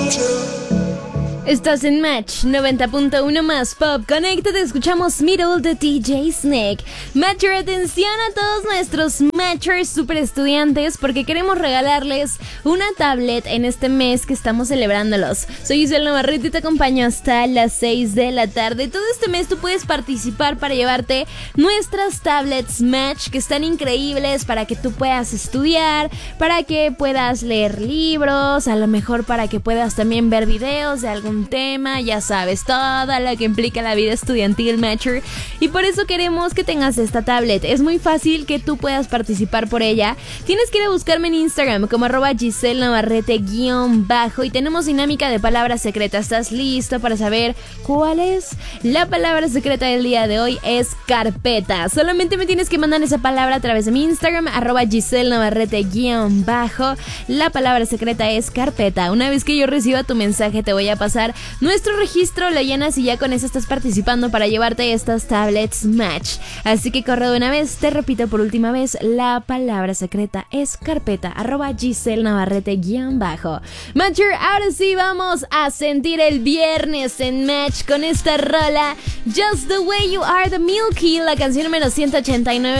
Estás en Match 90.1 más Pop. Conéctate, escuchamos Middle de DJ Snake. Matcher, atención a todos nuestros Matchers super estudiantes, porque queremos regalarles una tablet en este mes que estamos celebrándolos. Soy Giselle Navarrete y te acompaño hasta las 6 de la tarde. Todo este mes tú puedes participar para llevarte nuestras tablets Match, que están increíbles para que tú puedas estudiar, para que puedas leer libros, a lo mejor para que puedas también ver videos de algún tema, ya sabes, todo lo que implica la vida estudiantil, Matcher. Y por eso queremos que tengas esta tablet. Es muy fácil que tú puedas participar por ella. Tienes que ir a buscarme en Instagram como @Giselle Navarrete _ y tenemos dinámica de palabras secretas. ¿Estás listo para saber cuál es? La palabra secreta del día de hoy es carpeta. Solamente me tienes que mandar esa palabra a través de mi Instagram @Giselle Navarrete _ La palabra secreta es carpeta. Una vez que yo reciba tu mensaje te voy a pasar nuestro registro, lo llenas y ya con eso estás participando para llevarte estas tablets Match. Así que corre de una vez, te repito por última vez, la palabra secreta es carpeta, @Giselle Navarrete _ Matcher, ahora sí vamos a sentir el viernes en Match con esta rola, Just the Way You Are de Milky, la canción número 189